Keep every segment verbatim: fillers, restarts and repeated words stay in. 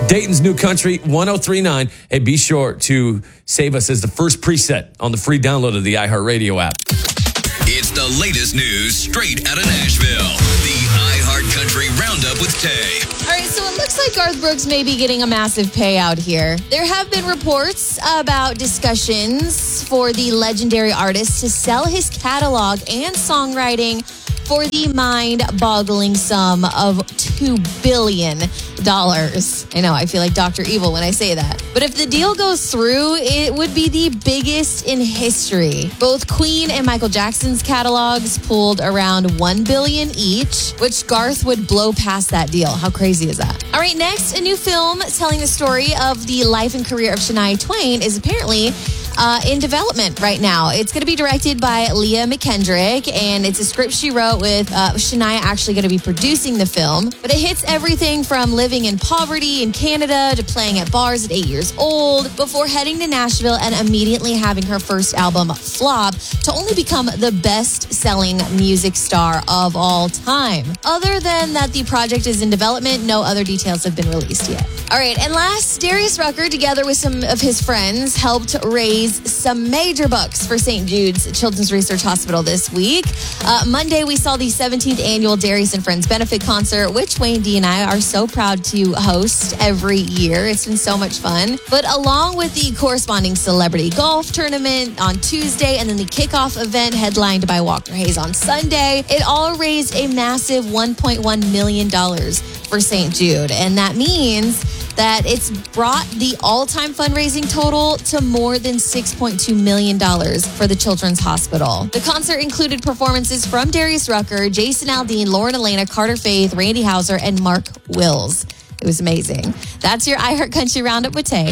Dayton's New Country, one oh three point nine. Hey, be sure to save us as the first preset on the free download of the iHeartRadio app. It's the latest news straight out of Nashville. The iHeartCountry Roundup with Tay. All right, so it looks like Garth Brooks may be getting a massive payout here. There have been reports about discussions for the legendary artist to sell his catalog and songwriting for the mind-boggling sum of two billion dollars. I know, I feel like Doctor Evil when I say that. But if the deal goes through, it would be the biggest in history. Both Queen and Michael Jackson's catalogs pulled around one billion dollars each, which Garth would blow past that deal. How crazy is that? All right, next, a new film telling the story of the life and career of Shania Twain is apparently Uh, in development right now. It's going to be directed by Leah McKendrick, and it's a script she wrote with uh, Shania actually going to be producing the film. But it hits everything from living in poverty in Canada to playing at bars at eight years old before heading to Nashville and immediately having her first album flop to only become the best-selling music star of all time. Other than that the project is in development, no other details have been released yet. All right, and last, Darius Rucker, together with some of his friends, helped raise some major bucks for Saint Jude's Children's Research Hospital this week. Uh, Monday, we saw the seventeenth annual Darius and Friends benefit concert, which Wayne D and I are so proud to host every year. It's been so much fun. But along with the corresponding celebrity golf tournament on Tuesday and then the kickoff event headlined by Walker Hayes on Sunday, it all raised a massive one point one million dollars for Saint Jude. And that means that it's brought the all-time fundraising total to more than six point two million dollars for the Children's Hospital. The concert included performances from Darius Rucker, Jason Aldean, Lauren Elena, Carter Faith, Randy Houser, and Mark Wills. It was amazing. That's your iHeartCountry Roundup with Tay.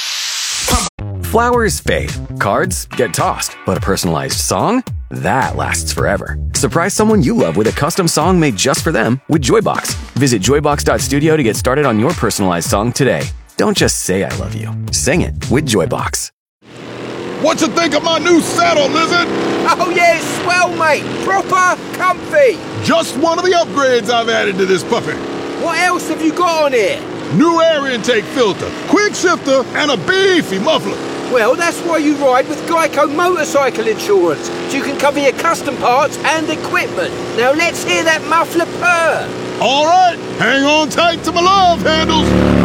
Flowers fade, cards get tossed, but a personalized song? That lasts forever. Surprise someone you love with a custom song made just for them with Joybox. Visit joybox dot studio to get started on your personalized song today. Don't just say I love you. Sing it with Joybox. What you think of my new saddle, Lizard? Oh yeah, it's swell, mate. Proper comfy. Just one of the upgrades I've added to this puppy. What else have you got on here? New air intake filter, quick shifter, and a beefy muffler. Well, that's why you ride with Geico Motorcycle Insurance, so you can cover your custom parts and equipment. Now let's hear that muffler purr. All right, hang on tight to my love handles.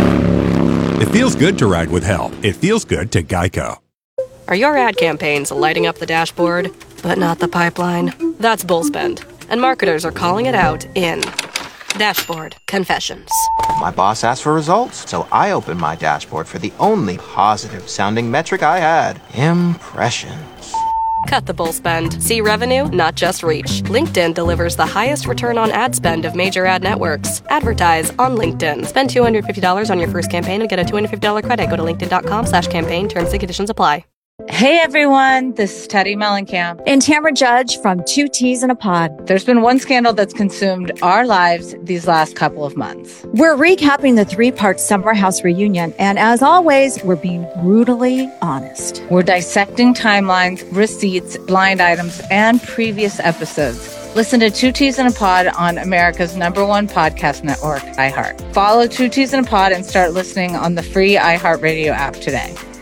It feels good to ride with help. It feels good to Geico. Are your ad campaigns lighting up the dashboard, but not the pipeline? That's bullspend, and marketers are calling it out in Dashboard Confessions. My boss asked for results, so I opened my dashboard for the only positive-sounding metric I had, impressions. Cut the bull spend. See revenue, not just reach. LinkedIn delivers the highest return on ad spend of major ad networks. Advertise on LinkedIn. Spend two hundred fifty dollars on your first campaign and get a two hundred fifty dollars credit. Go to linkedin.com slash campaign. Terms and conditions apply. Hey everyone, this is Teddy Mellencamp and Tamara Judge from Two Teas in a Pod. There's been one scandal that's consumed our lives these last couple of months. We're recapping the three-part Summer House reunion, and as always, we're being brutally honest. We're dissecting timelines, receipts, blind items, and previous episodes. Listen to Two Teas in a Pod on America's number one podcast network, iHeart. Follow Two Teas in a Pod and start listening on the free iHeartRadio app today.